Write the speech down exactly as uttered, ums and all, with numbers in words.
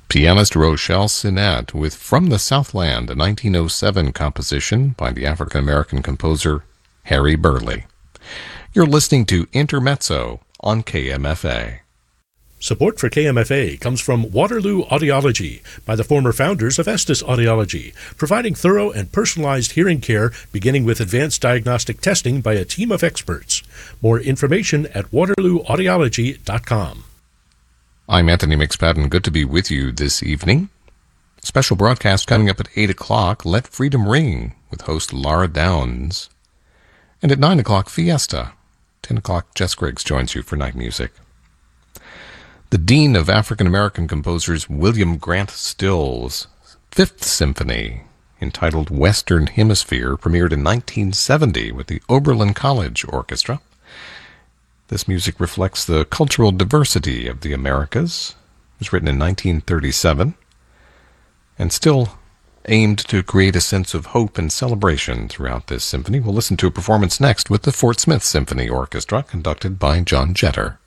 Pianist Rochelle Sinnett with From the Southland, a nineteen oh seven composition by the African-American composer Harry Burleigh. You're listening to Intermezzo on K M F A. Support for K M F A comes from Waterloo Audiology by the former founders of Estes Audiology, providing thorough and personalized hearing care beginning with advanced diagnostic testing by a team of experts. More information at waterloo audiology dot com. I'm Anthony McSpadden. Good to be with you this evening. Special broadcast coming up at eight o'clock, Let Freedom Ring, with host Laura Downs. And at nine o'clock, Fiesta. ten o'clock, Jess Griggs joins you for night music. The Dean of African-American Composers, William Grant Still's Fifth Symphony, entitled Western Hemisphere, premiered in nineteen seventy with the Oberlin College Orchestra. This music reflects the cultural diversity of the Americas. It was written in nineteen thirty-seven and still aimed to create a sense of hope and celebration throughout this symphony. We'll listen to a performance next with the Fort Smith Symphony Orchestra, conducted by John Jetter.